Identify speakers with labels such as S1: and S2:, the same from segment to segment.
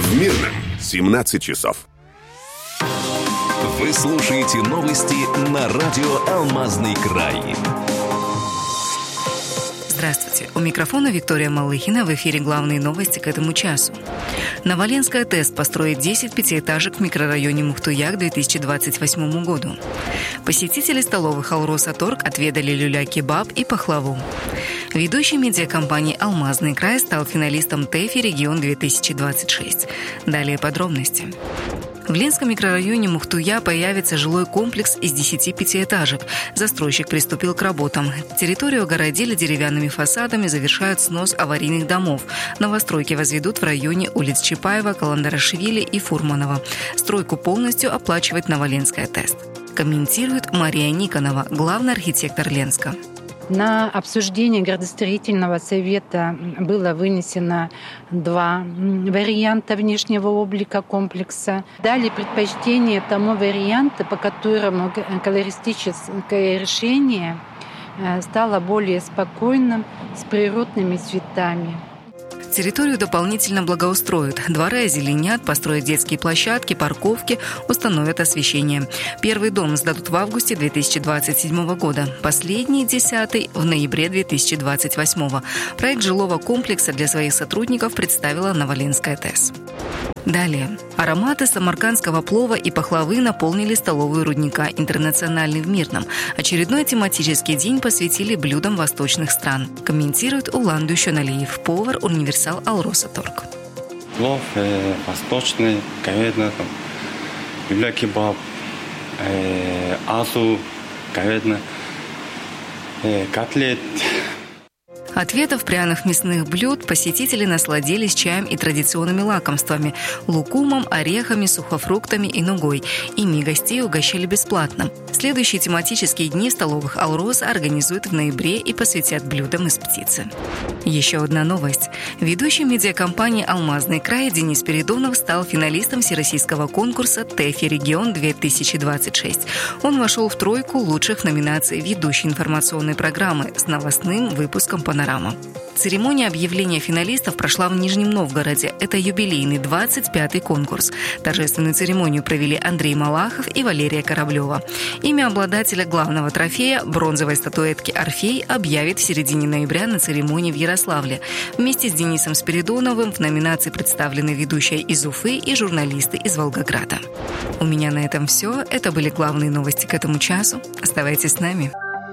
S1: В Мирном 17 часов.
S2: Вы слушаете новости на радио «Алмазный край».
S3: Здравствуйте. У микрофона Виктория Малыхина. В эфире главные новости к этому часу. Новоленская ТЭС построит 10 пятиэтажек в микрорайоне Мухтуя к 2028 году. Посетители столовых «Алроса-Торг» отведали люля-кебаб и пахлаву. Ведущий медиакомпании «Алмазный край» стал финалистом ТЭФИ «Регион-2026». Далее подробности. В Ленском микрорайоне Мухтуя появится жилой комплекс из 10 пятиэтажек. Застройщик приступил к работам. Территорию огородили деревянными фасадами, завершают снос аварийных домов. Новостройки возведут в районе улиц Чапаева, Каландарашвили и Фурманова. Стройку полностью оплачивает Новоленская ТЭС. Комментирует Мария Никонова, главный архитектор Ленска.
S4: На обсуждение градостроительного совета было вынесено 2 варианта внешнего облика комплекса. Дали предпочтение тому варианту, по которому колористическое решение стало более спокойным, с природными цветами.
S3: Территорию дополнительно благоустроят. Дворы озеленят, построят детские площадки, парковки, установят освещение. Первый дом сдадут в августе 2027 года. Последний, 10-й, в ноябре 2028. Проект жилого комплекса для своих сотрудников представила Новоленская ТЭС. Далее. Ароматы самаркандского плова и пахлавы наполнили столовую рудника «Интернациональный» в Мирном. Очередной тематический день посвятили блюдам восточных стран. Комментирует Улан Дущаналиев, повар «Универсал Алроса-Торг».
S5: Плов восточный, говядина, люля-кебаб, азу, говядина, котлет.
S3: Ответов пряных мясных блюд посетители насладились чаем и традиционными лакомствами – лукумом, орехами, сухофруктами и нугой. Ими гостей угощали бесплатно. Следующие тематические дни в столовых «Алроса» организуют в ноябре и посвятят блюдам из птицы. Еще одна новость. Ведущий медиакомпании «Алмазный край» Денис Передонов стал финалистом всероссийского конкурса ТЭФИ «Регион-2026». Он вошел в тройку лучших номинаций ведущей информационной программы с новостным выпуском «Панорама». Церемония объявления финалистов прошла в Нижнем Новгороде. Это юбилейный 25-й конкурс. Торжественную церемонию провели Андрей Малахов и Валерия Кораблева. Имя обладателя главного трофея, бронзовой статуэтки «Орфей», объявит в середине ноября на церемонии в Ярославле. Вместе с Денисом Спиридоновым в номинации представлены ведущая из Уфы и журналисты из Волгограда. У меня на этом все. Это были главные новости к этому часу. Оставайтесь с нами.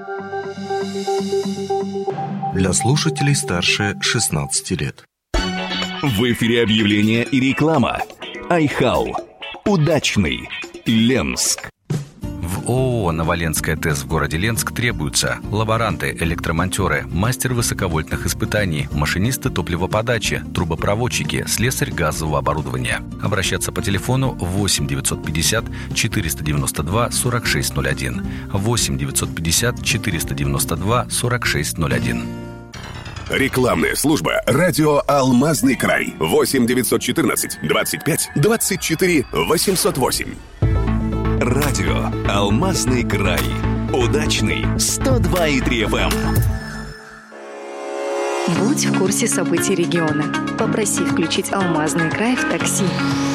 S6: Для слушателей старше 16 лет.
S2: В эфире объявления и реклама. Айхау. Удачный. Ленск.
S7: В ООО «Новоленская ТЭС» в городе Ленск требуются лаборанты, электромонтеры, мастер высоковольтных испытаний, машинисты топливоподачи, трубопроводчики, слесарь газового оборудования. Обращаться по телефону 8 950 492 4601, 8 950 492 4601.
S1: Рекламная служба «Радио Алмазный край». 8 914 25 24 808.
S2: Радио «Алмазный край». Удачный 102,3 FM.
S3: Будь в курсе событий региона. Попроси включить «Алмазный край» в такси.